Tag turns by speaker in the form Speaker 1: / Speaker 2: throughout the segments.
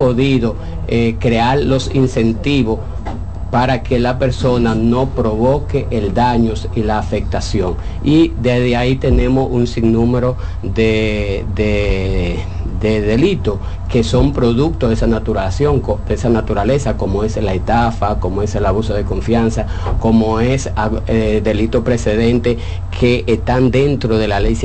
Speaker 1: podido crear los incentivos para que la persona no provoque el daño y la afectación. Y desde ahí tenemos un sinnúmero de delitos que son producto de esa naturaleza, como es la estafa, como es el abuso de confianza, como es delito precedente que están dentro de la ley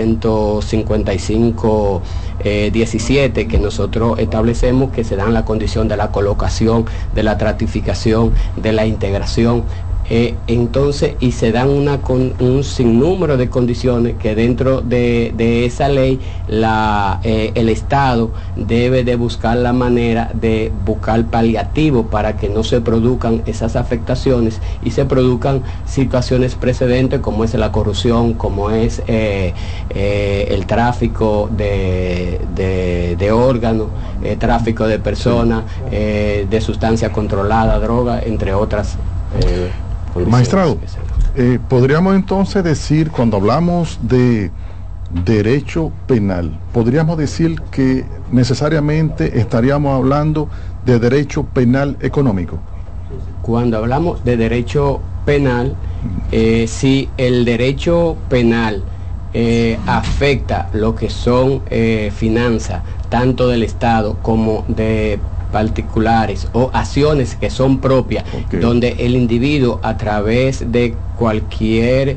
Speaker 1: 155-17 que nosotros establecemos, que se dan la condición de la colocación, de la tratificación, de la integración. Entonces, y se dan un sinnúmero de condiciones que dentro de esa ley el Estado debe de buscar la manera de buscar paliativos para que no se produzcan esas afectaciones y se produzcan situaciones precedentes como es la corrupción, como es el tráfico de órganos, tráfico de personas, de sustancias controladas, droga, entre otras.
Speaker 2: Magistrado, podríamos entonces decir, cuando hablamos de derecho penal, podríamos decir que necesariamente estaríamos hablando de derecho penal económico.
Speaker 1: Cuando hablamos de derecho penal, si el derecho penal afecta lo que son finanzas, tanto del Estado como de particulares o acciones que son propias, donde el individuo a través de cualquier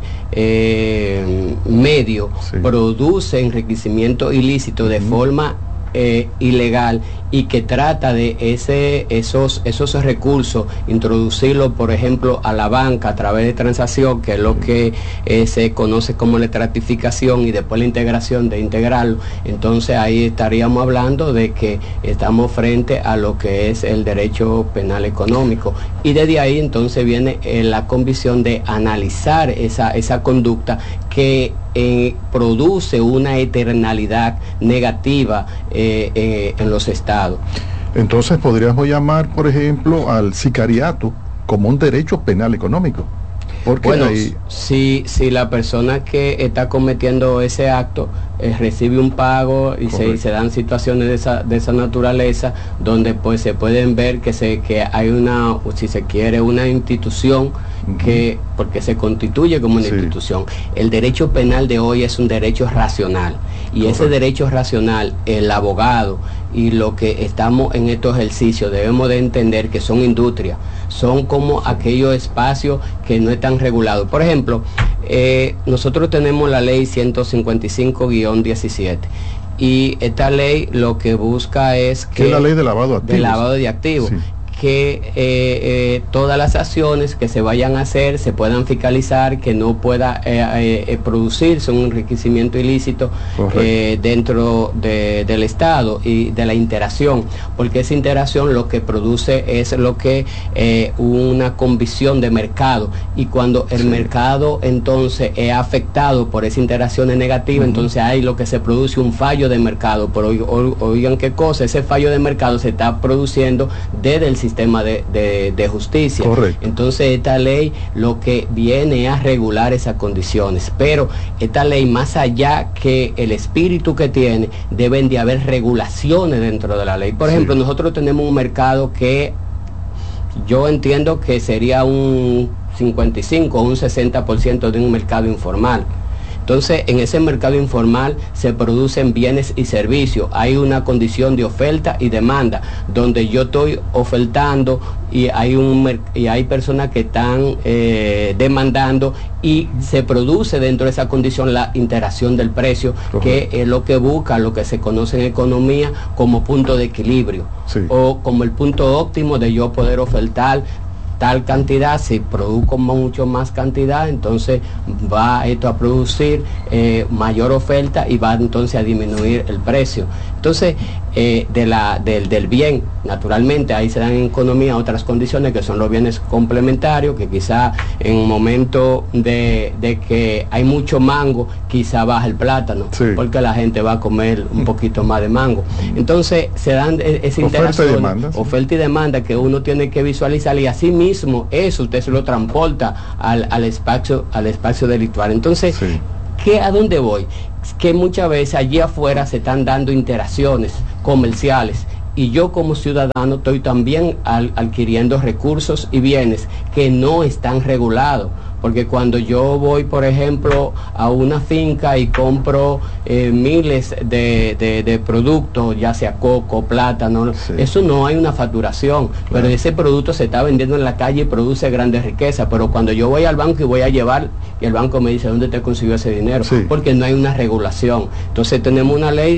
Speaker 1: medio produce enriquecimiento ilícito de forma ilegal y que trata de esos recursos introducirlos, por ejemplo, a la banca a través de transacción, que es lo que se conoce como la estratificación, y después la integración de integrarlo. Entonces ahí estaríamos hablando de que estamos frente a lo que es el derecho penal económico, y desde ahí entonces viene la convicción de analizar esa conducta que produce una eternalidad negativa en los estados.
Speaker 2: Entonces podríamos llamar, por ejemplo, al sicariato como un derecho penal económico. Porque
Speaker 1: bueno, si la persona que está cometiendo ese acto recibe un pago y se dan situaciones de esa naturaleza, donde pues se pueden ver que hay una, si se quiere, una institución que, porque se constituye como una institución. El derecho penal de hoy es un derecho racional, y ese derecho racional, el abogado y lo que estamos en estos ejercicios debemos de entender que son industrias, son como aquellos espacios que no están regulados. Por ejemplo, nosotros tenemos la ley 155-17, y esta ley lo que busca es que...
Speaker 2: ¿Qué es la ley de lavado de activos?
Speaker 1: De lavado de activos. Sí. Que todas las acciones que se vayan a hacer se puedan fiscalizar, que no pueda producirse un enriquecimiento ilícito dentro del Estado, y de la interacción, porque esa interacción lo que produce es lo que una convicción de mercado, y cuando el mercado entonces es afectado por esa interacción negativa, entonces hay lo que se produce un fallo de mercado. Pero oigan qué cosa, ese fallo de mercado se está produciendo desde el sistema de justicia. Entonces esta ley lo que viene a regular esas condiciones, pero esta ley, más allá que el espíritu que tiene, deben de haber regulaciones dentro de la ley. Por ejemplo, nosotros tenemos un mercado que yo entiendo que sería un 55 o un 60% de un mercado informal. Entonces, en ese mercado informal se producen bienes y servicios. Hay una condición de oferta y demanda, donde yo estoy ofertando y hay personas que están demandando, y se produce dentro de esa condición la interacción del precio, que es lo que busca, lo que se conoce en economía como punto de equilibrio, o como el punto óptimo de yo poder ofertar tal cantidad. Si produzco mucho más cantidad, entonces va esto a producir mayor oferta, y va entonces a disminuir el precio. Entonces, del bien, naturalmente, ahí se dan en economía otras condiciones que son los bienes complementarios, que quizá en un momento de que hay mucho mango, quizá baja el plátano, porque la gente va a comer un poquito más de mango. Entonces se dan esa interacción, oferta y demanda, que uno tiene que visualizar, y así mismo eso usted se lo transporta al espacio delictual. Entonces, ¿a dónde voy? Que muchas veces allí afuera se están dando interacciones comerciales, y yo como ciudadano estoy también adquiriendo recursos y bienes que no están regulados. Porque cuando yo voy, por ejemplo, a una finca y compro miles de productos, ya sea coco, plátano, sí, eso no hay una facturación, claro, pero ese producto se está vendiendo en la calle y produce grandes riquezas. Pero cuando yo voy al banco y voy a llevar, y el banco me dice, ¿dónde te consiguió ese dinero? Sí. Porque no hay una regulación. Entonces tenemos una ley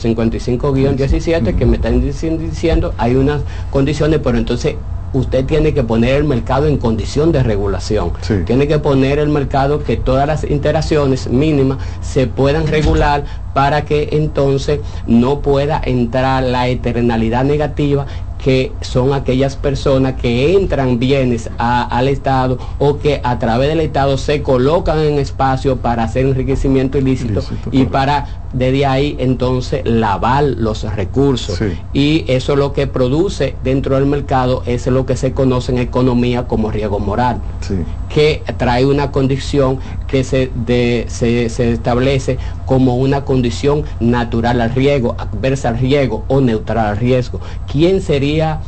Speaker 1: 155-17 que me están diciendo, hay unas condiciones, pero entonces usted tiene que poner el mercado en condición de regulación. Sí. Tiene que poner el mercado que todas las interacciones mínimas se puedan regular para que entonces no pueda entrar la externalidad negativa, que son aquellas personas que entran bienes al Estado o que a través del Estado se colocan en espacio para hacer enriquecimiento ilícito y para desde ahí entonces lavar los recursos. Sí. Y eso es lo que produce dentro del mercado, es lo que se conoce en economía como riesgo moral, sí, que trae una condición que se establece como una condición natural al riesgo, adversa al riesgo o neutral al riesgo. ¿Quién sería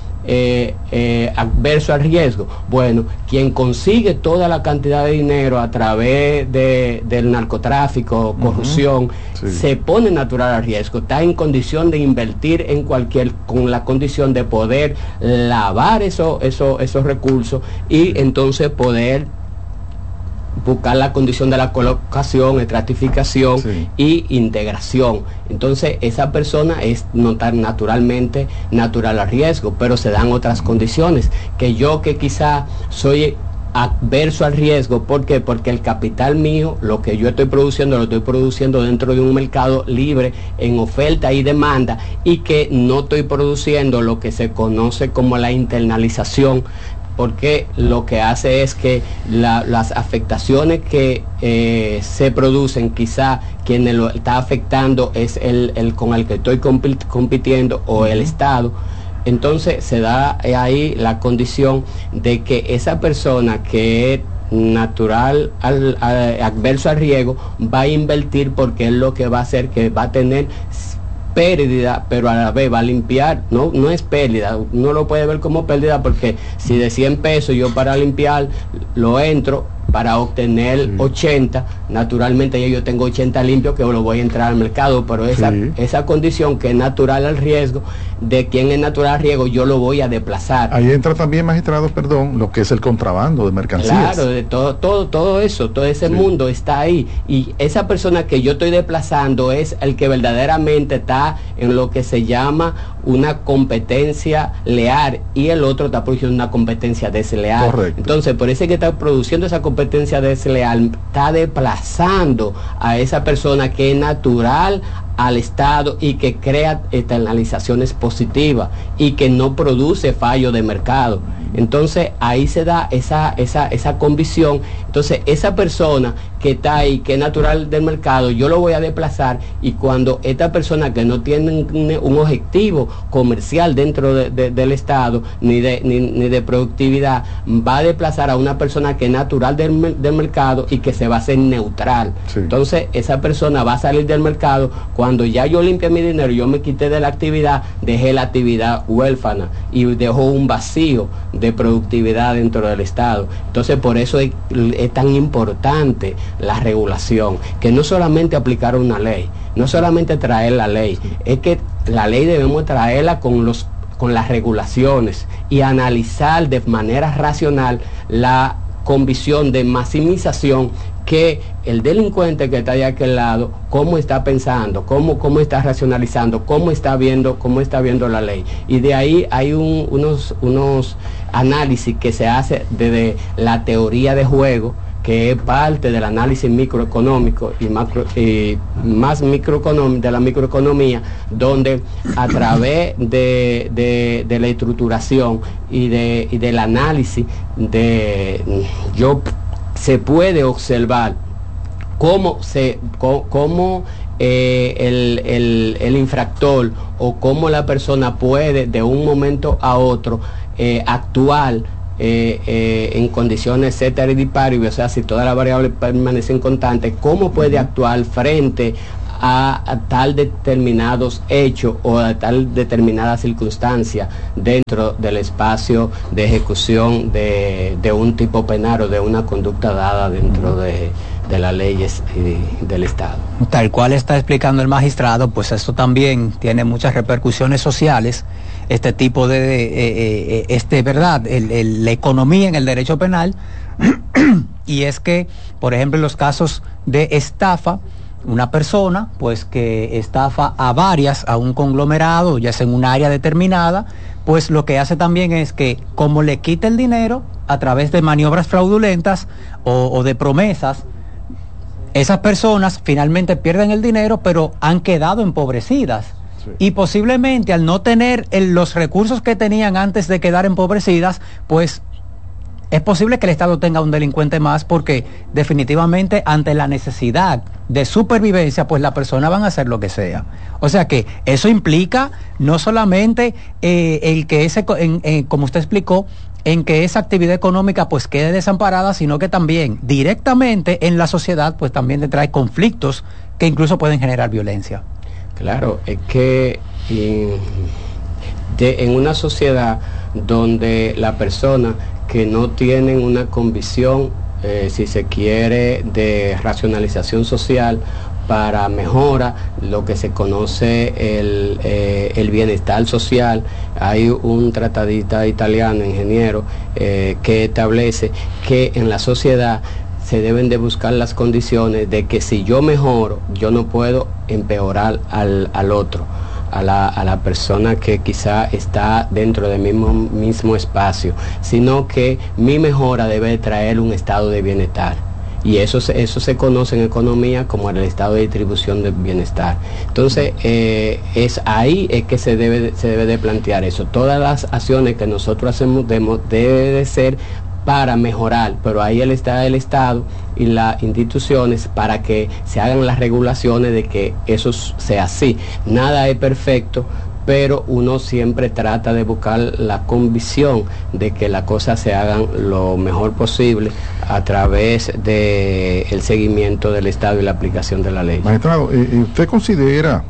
Speaker 1: adverso al riesgo? Bueno, quien consigue toda la cantidad de dinero a través del narcotráfico, corrupción, sí, se pone natural al riesgo, está en condición de invertir en con la condición de poder lavar esos recursos y entonces poder buscar la condición de la colocación, estratificación, sí, y integración. Entonces esa persona es naturalmente natural al riesgo, pero se dan otras condiciones que yo, que quizá soy adverso al riesgo. ¿Por qué? Porque el capital mío, lo que yo estoy produciendo, lo estoy produciendo dentro de un mercado libre en oferta y demanda, y que no estoy produciendo lo que se conoce como la internalización, porque lo que hace es que las afectaciones que se producen, quizá quien lo está afectando es el con el que estoy compitiendo o el Estado. Entonces se da ahí la condición de que esa persona que es natural adverso al riesgo va a invertir, porque es lo que va a hacer que va a tener pérdida, pero a la vez va a limpiar. No es pérdida, uno lo puede ver como pérdida, porque si de 100 pesos yo para limpiar lo entro para obtener 80, naturalmente yo tengo 80 limpios que lo voy a entrar al mercado, pero esa condición que es natural al riesgo, de quien es natural al riesgo, yo lo voy a desplazar.
Speaker 2: Ahí entra también, magistrado, lo que es el contrabando de mercancías.
Speaker 1: Claro, de todo eso, todo ese mundo está ahí, y esa persona que yo estoy desplazando es el que verdaderamente está en lo que se llama una competencia leal, y el otro está produciendo una competencia desleal. Correcto. Entonces, por eso es que está produciendo esa competencia desleal, está desplazando a esa persona que es natural al Estado y que crea externalizaciones positivas y que no produce fallo de mercado. Entonces ahí se da esa convicción. Entonces esa persona que está ahí, que es natural del mercado, yo lo voy a desplazar, y cuando esta persona que no tiene un objetivo comercial dentro del Estado ni de productividad, va a desplazar a una persona que es natural del mercado y que se va a hacer neutral. Sí. Entonces esa persona va a salir del mercado cuando ya yo limpié mi dinero, yo me quité de la actividad, dejé la actividad huérfana y dejó un vacío de productividad dentro del Estado. Entonces por eso es tan importante la regulación, que no solamente aplicar una ley, no solamente traer la ley, es que la ley debemos traerla con las regulaciones y analizar de manera racional la convicción de maximización que el delincuente que está de aquel lado, cómo está pensando, cómo está racionalizando, cómo está viendo la ley. Y de ahí hay unos análisis que se hace desde la teoría de juego, que es parte del análisis microeconómico y más microeconómico de la microeconomía, donde a través de la estructuración y del análisis se puede observar cómo el infractor o cómo la persona puede de un momento a otro actuar en condiciones ceteris paribus, o sea, si todas las variables permanecen constantes, cómo puede actuar frente a tal determinados hechos o a tal determinada circunstancia dentro del espacio de ejecución de un tipo penal o de una conducta dada dentro de las leyes del Estado.
Speaker 3: Tal cual está explicando el magistrado, pues esto también tiene muchas repercusiones sociales, este tipo de, ¿verdad? La economía en el derecho penal, y es que, por ejemplo, en los casos de estafa, una persona, pues que estafa a un conglomerado, ya sea en un área determinada, pues lo que hace también es que, como le quita el dinero a través de maniobras fraudulentas o de promesas, esas personas finalmente pierden el dinero, pero han quedado empobrecidas. Sí. Y posiblemente al no tener los recursos que tenían antes de quedar empobrecidas, pues es posible que el Estado tenga un delincuente más, porque definitivamente ante la necesidad de supervivencia, pues las personas van a hacer lo que sea. O sea que eso implica no solamente el que como usted explicó, en que esa actividad económica pues quede desamparada, sino que también directamente en la sociedad pues también le trae conflictos que incluso pueden generar violencia.
Speaker 1: Claro, es que en una sociedad donde la persona que no tienen una convicción, si se quiere, de racionalización social para mejora lo que se conoce el bienestar social. Hay un tratadista italiano, ingeniero, que establece que en la sociedad se deben de buscar las condiciones de que si yo mejoro, yo no puedo empeorar al otro, a la persona que quizá está dentro del mismo espacio, sino que mi mejora debe traer un estado de bienestar. Y eso se conoce en economía como el estado de distribución del bienestar. Entonces, es ahí que se debe de plantear eso. Todas las acciones que nosotros hacemos debe de ser para mejorar, pero ahí está el Estado y las instituciones para que se hagan las regulaciones de que eso sea así. Nada es perfecto, pero uno siempre trata de buscar la convicción de que las cosas se hagan lo mejor posible a través del seguimiento del Estado y la aplicación de la ley.
Speaker 2: Magistrado, ¿usted considera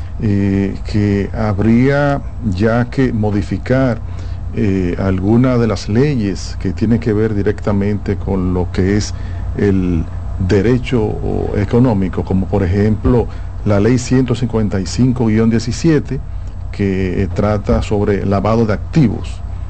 Speaker 2: que habría ya que modificar alguna de las leyes que tienen que ver directamente con lo que es el derecho económico, como por ejemplo la ley 155-17, que trata sobre lavado de activos?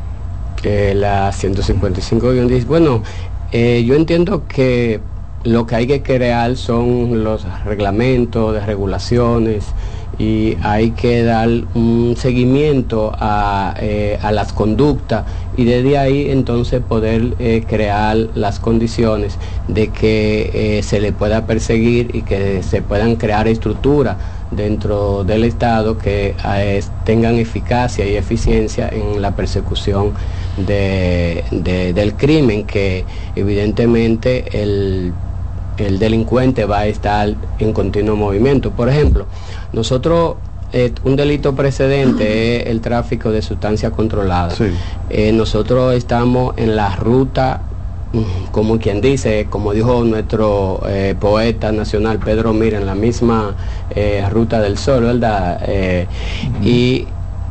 Speaker 1: La 155-17, bueno, yo entiendo que lo que hay que crear son los reglamentos de regulaciones y hay que dar un seguimiento a las conductas y desde ahí entonces poder crear las condiciones de que se le pueda perseguir y que se puedan crear estructuras dentro del Estado que tengan eficacia y eficiencia en la persecución del crimen, que evidentemente el delincuente va a estar en continuo movimiento. Por ejemplo, nosotros, un delito precedente es el tráfico de sustancias controladas. Sí. Nosotros estamos en la ruta, como quien dice, como dijo nuestro poeta nacional Pedro Mira, en la misma ruta del sol, ¿verdad? Y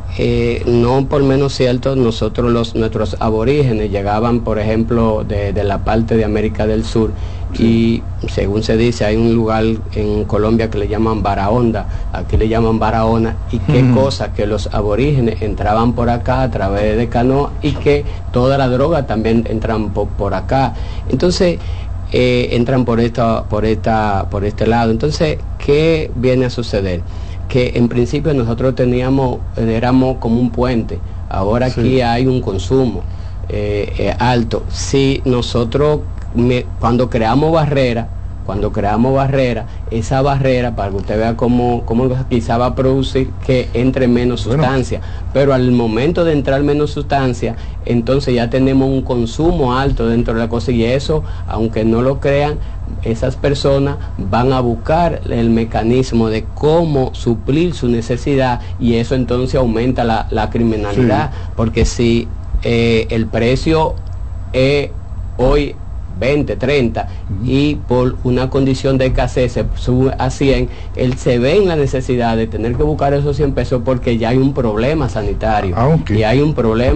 Speaker 1: no por menos cierto, nuestros aborígenes llegaban, por ejemplo, de la parte de América del Sur, y según se dice, hay un lugar en Colombia que le llaman Barahonda, aquí le llaman Barahona, y qué cosa que los aborígenes entraban por acá a través de canoa y que toda la droga también entran por acá. Entonces, entran por este lado. Entonces, ¿qué viene a suceder? Que en principio nosotros éramos como un puente. Ahora aquí sí hay un consumo alto. Si nosotros cuando creamos barrera, esa barrera, para que usted vea cómo quizá va a producir que entre menos sustancia, pero al momento de entrar menos sustancia, entonces ya tenemos un consumo alto dentro de la cosa, y eso, aunque no lo crean, esas personas van a buscar el mecanismo de cómo suplir su necesidad, y eso entonces aumenta la criminalidad, sí, porque si el precio es hoy 20, 30, y por una condición de escasez se sube a 100, él se ve en la necesidad de tener que buscar esos 100 pesos porque ya hay un problema sanitario, y hay un problema